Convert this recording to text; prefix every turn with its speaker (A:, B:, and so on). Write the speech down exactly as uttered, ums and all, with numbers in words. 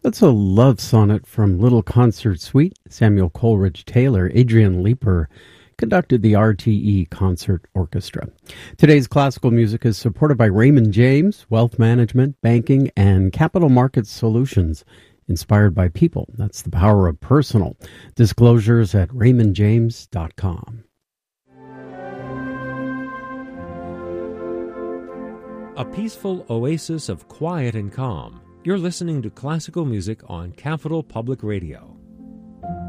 A: That's a love sonnet from Little Concert Suite. Samuel Coleridge Taylor, Adrian Leeper conducted the R T E Concert Orchestra. Today's classical music is supported by Raymond James, Wealth Management, Banking, and Capital Markets Solutions. Inspired by people. That's the power of personal. Disclosures at raymond james dot com.
B: A peaceful oasis of quiet and calm. You're listening to classical music on Capital Public Radio.